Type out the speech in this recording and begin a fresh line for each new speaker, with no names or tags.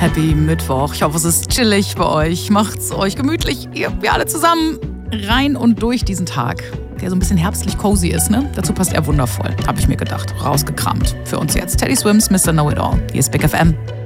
Happy Mittwoch. Ich hoffe, es ist chillig bei euch. Macht's euch gemütlich. Wir alle zusammen rein und durch diesen Tag, der so ein bisschen herbstlich cozy ist, ne? Dazu passt er wundervoll, habe ich mir gedacht. Rausgekramt. Für uns jetzt Teddy Swims, Mr. Know-It-All. Hier ist Big FM.